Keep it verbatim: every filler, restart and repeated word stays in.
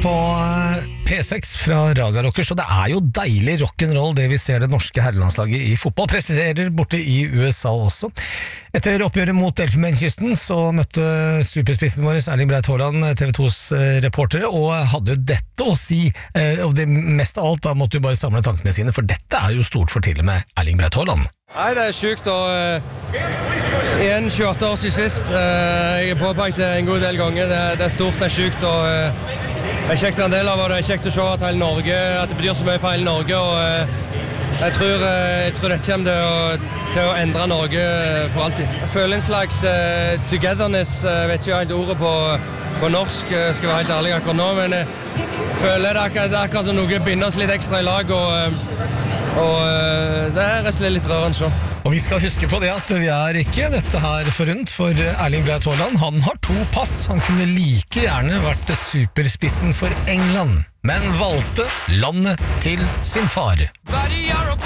på P seks fra Raga Rockers, og det er jo deilig rock'n'roll det vi ser det norske herrelandslaget i fotball presterer borte i U S A også. Etter oppgjøret mot Elfenbenskysten så møtte superspissen vår Erling Braut Haaland T V tos reportere og hadde dette å si, og det mest av alt da måtte jo bare samle tankene sine, for dette er jo stort for til og med Erling Braut Haaland. Nei, det er sykt, og uh, igjen tjueåtte år siden sist. Uh, jeg har påpekt det en god del ganger. Det, det er stort, det er sykt, og uh, det er kjekt en del av, og det er kjekt å se at hele Norge, at det betyr så mye for hele Norge, og uh, jeg, tror, uh, jeg tror dette kommer til å, til å endre Norge for alltid. Jeg føler en slags uh, togetherness, jeg uh, vet ikke helt ordet på, på norsk, uh, skal være helt ærlig akkurat nå, men jeg uh, føler det er akkurat, det er akkurat som noe binder oss litt ekstra i lag, og uh, Og uh, det er rett og slett litt rørende så. Og vi skal huske på det at vi er ikke dette her forunt for Erling Braut Haaland. Han har to pass. Han kunne like gjerne vært superspissen for England, men valgte landet til sin far.